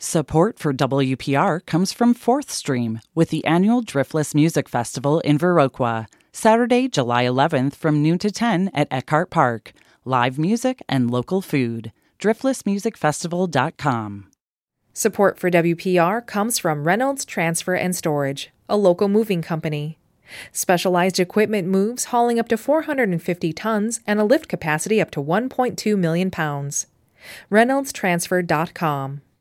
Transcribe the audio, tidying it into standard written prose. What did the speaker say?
Support for WPR comes from Fourth Stream with the annual Driftless Music Festival in Viroqua, Saturday, July 11th from noon to 10 at Eckhart Park. Live music and local food. driftlessmusicfestival.com. Support for WPR comes from Reynolds Transfer and Storage, a local moving company. Specialized equipment moves hauling up to 450 tons and a lift capacity up to 1.2 million pounds. ReynoldsTransfer.com.